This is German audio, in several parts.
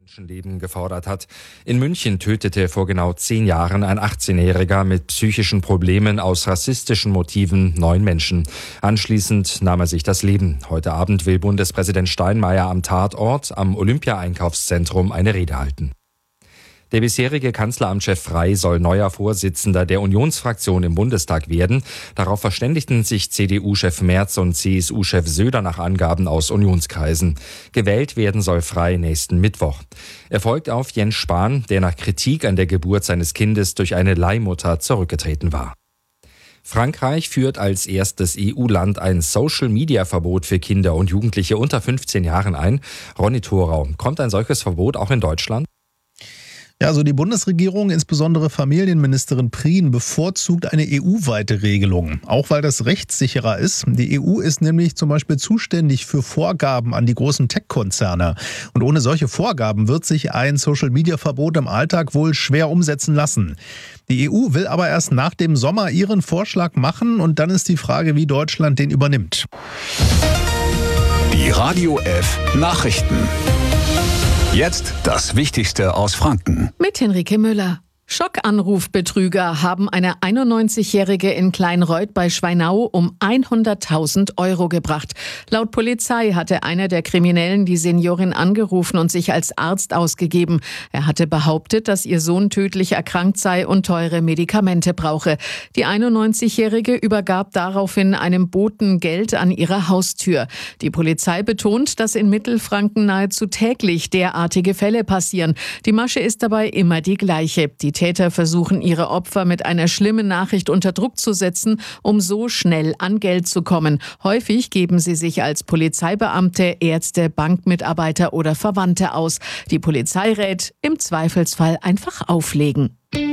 Menschenleben gefordert hat. In München tötete vor genau 10 Jahren ein 18-Jähriger mit psychischen Problemen aus rassistischen Motiven 9 Menschen. Anschließend nahm er sich das Leben. Heute Abend will Bundespräsident Steinmeier am Tatort am Olympia-Einkaufszentrum eine Rede halten. Der bisherige Kanzleramtschef Frey soll neuer Vorsitzender der Unionsfraktion im Bundestag werden. Darauf verständigten sich CDU-Chef Merz und CSU-Chef Söder nach Angaben aus Unionskreisen. Gewählt werden soll Frey nächsten Mittwoch. Er folgt auf Jens Spahn, der nach Kritik an der Geburt seines Kindes durch eine Leihmutter zurückgetreten war. Frankreich führt als erstes EU-Land ein Social-Media-Verbot für Kinder und Jugendliche unter 15 Jahren ein. Ronny Thorau, kommt ein solches Verbot auch in Deutschland? Ja, also die Bundesregierung, insbesondere Familienministerin Prien, bevorzugt eine EU-weite Regelung. Auch weil das rechtssicherer ist. Die EU ist nämlich zum Beispiel zuständig für Vorgaben an die großen Tech-Konzerne. Und ohne solche Vorgaben wird sich ein Social-Media-Verbot im Alltag wohl schwer umsetzen lassen. Die EU will aber erst nach dem Sommer ihren Vorschlag machen und dann ist die Frage, wie Deutschland den übernimmt. Die Radio F Nachrichten. Jetzt das Wichtigste aus Franken. Mit Henrike Müller. Schockanrufbetrüger haben eine 91-Jährige in Kleinreuth bei Schweinau um 100.000 € gebracht. Laut Polizei hatte einer der Kriminellen die Seniorin angerufen und sich als Arzt ausgegeben. Er hatte behauptet, dass ihr Sohn tödlich erkrankt sei und teure Medikamente brauche. Die 91-Jährige übergab daraufhin einem Boten Geld an ihrer Haustür. Die Polizei betont, dass in Mittelfranken nahezu täglich derartige Fälle passieren. Die Masche ist dabei immer die gleiche. Die Täter versuchen, ihre Opfer mit einer schlimmen Nachricht unter Druck zu setzen, um so schnell an Geld zu kommen. Häufig geben sie sich als Polizeibeamte, Ärzte, Bankmitarbeiter oder Verwandte aus. Die Polizei rät, im Zweifelsfall einfach auflegen.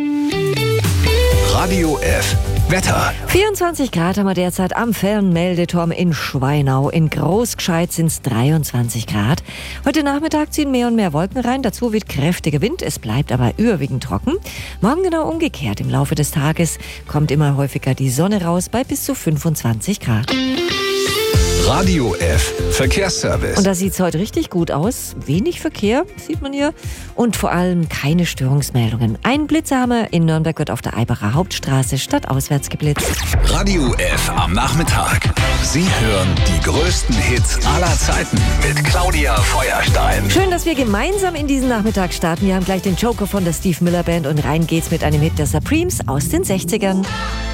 Radio F Wetter. 24 Grad haben wir derzeit am Fernmeldeturm in Schweinau. In Großgescheit sind es 23 Grad. Heute Nachmittag ziehen mehr und mehr Wolken rein. Dazu weht kräftiger Wind. Es bleibt aber überwiegend trocken. Morgen genau umgekehrt. Im Laufe des Tages kommt immer häufiger die Sonne raus bei bis zu 25 Grad. Radio F Verkehrsservice. Und da sieht es heute richtig gut aus. Wenig Verkehr, sieht man hier. Und vor allem keine Störungsmeldungen. Ein Blitzerhammer in Nürnberg wird auf der Aibacher Hauptstraße stadtauswärts geblitzt. Radio F am Nachmittag. Sie hören die größten Hits aller Zeiten mit Claudia Feuerstein. Schön, dass wir gemeinsam in diesen Nachmittag starten. Wir haben gleich den Joker von der Steve Miller Band und rein geht's mit einem Hit der Supremes aus den 60ern.